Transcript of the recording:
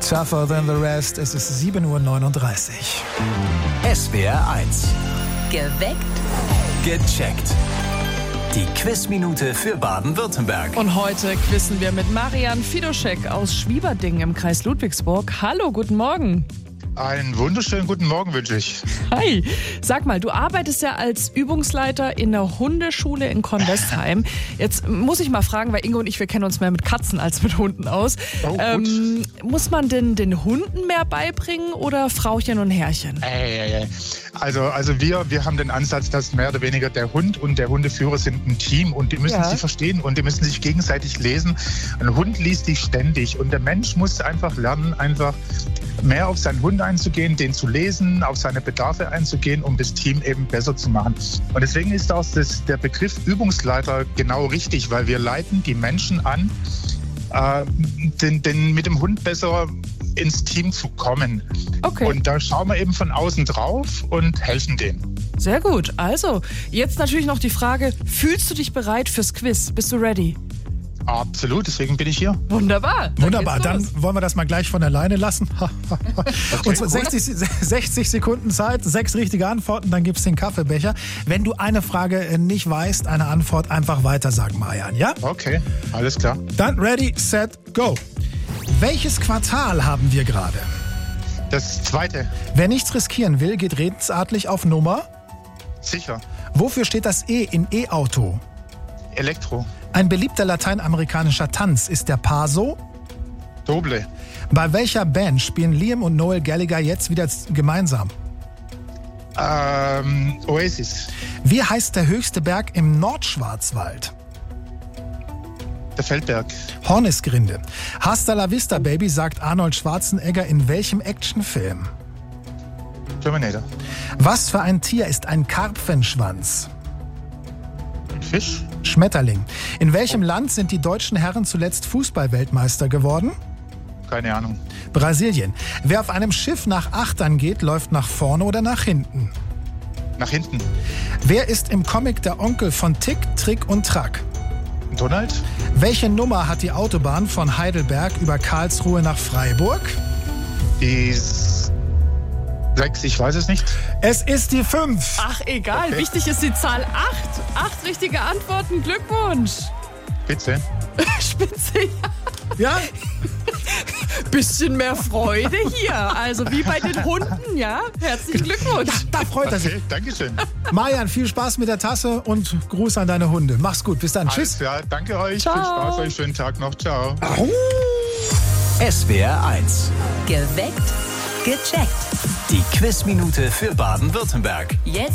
Tougher Than the Rest. Es ist 7:39 Uhr. SWR 1. Geweckt. Gecheckt. Die Quizminute für Baden-Württemberg. Und heute quizzen wir mit Marian Fidoschek aus Schwieberdingen im Kreis Ludwigsburg. Hallo, guten Morgen. Einen wunderschönen guten Morgen wünsche ich. Hi. Sag mal, du arbeitest ja als Übungsleiter in der Hundeschule in Kornwestheim. Jetzt muss ich mal fragen, weil Ingo und ich, wir kennen uns mehr mit Katzen als mit Hunden aus. Oh, gut. Muss man denn den Hunden mehr beibringen oder Frauchen und Herrchen? Also wir haben den Ansatz, dass mehr oder weniger der Hund und der Hundeführer sind ein Team und die müssen sich verstehen und die müssen sich gegenseitig lesen. Ein Hund liest dich ständig und der Mensch muss einfach lernen, einfach mehr auf seinen Hund einzugehen, den zu lesen, auf seine Bedarfe einzugehen, um das Team eben besser zu machen. Und deswegen ist auch der Begriff Übungsleiter genau richtig, weil wir leiten die Menschen an, mit dem Hund besser ins Team zu kommen. Okay. Und da schauen wir eben von außen drauf und helfen denen. Sehr gut. Also, jetzt natürlich noch die Frage, fühlst du dich bereit fürs Quiz? Bist du ready? Absolut, deswegen bin ich hier. Wunderbar. Wunderbar, dann wollen wir das mal gleich von alleine lassen. Und zwar 60 Sekunden Zeit, 6 richtige Antworten, dann gibt's den Kaffeebecher. Wenn du eine Frage nicht weißt, eine Antwort einfach weiter sagen, Marian, ja? Okay, alles klar. Dann ready, set, go. Welches Quartal haben wir gerade? Das zweite, Wer nichts riskieren will, geht redensartlich auf Nummer. sicher. Wofür steht das E in E-Auto? Elektro, Ein beliebter lateinamerikanischer Tanz ist der Paso. Doble, Bei welcher Band spielen Liam und Noel Gallagher jetzt wieder gemeinsam? Oasis, Wie heißt der höchste Berg im Nordschwarzwald? der Feldberg, Hornisgrinde. Hasta la vista, Baby, sagt Arnold Schwarzenegger in welchem Actionfilm? Terminator, Was für ein Tier ist ein Karpfenschwanz? Fisch, Schmetterling. In welchem Land sind die deutschen Herren zuletzt Fußball-Weltmeister geworden? keine Ahnung. Brasilien. Wer auf einem Schiff nach Achtern geht, läuft nach vorne oder nach hinten? Nach hinten, Wer ist im Comic der Onkel von Tick, Trick und Track? Donald, Welche Nummer hat die Autobahn von Heidelberg über Karlsruhe nach Freiburg? die 6, ich weiß es nicht. Es ist die 5. Ach, egal. Okay. Wichtig ist die Zahl 8. 8 richtige Antworten. Glückwunsch. Bitte. Spitze. Ja? Bisschen mehr Freude hier. Also wie bei den Hunden, ja? Herzlichen Glückwunsch. Da freut er sich. Okay, Dankeschön. Marian, viel Spaß mit der Tasse und Gruß an deine Hunde. Mach's gut. Bis dann. Alles Tschüss. klar, danke euch. Ciao. Viel Spaß euch, schönen Tag noch. Ciao. SWR 1. Geweckt. Gecheckt. Die Quizminute für Baden-Württemberg. Jetzt